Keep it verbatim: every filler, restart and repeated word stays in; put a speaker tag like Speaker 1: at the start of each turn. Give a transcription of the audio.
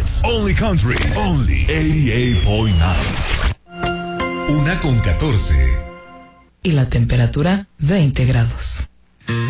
Speaker 1: Hits, only country, only ochenta y ocho punto nueve.
Speaker 2: Una con catorce.
Speaker 3: Y la temperatura veinte grados.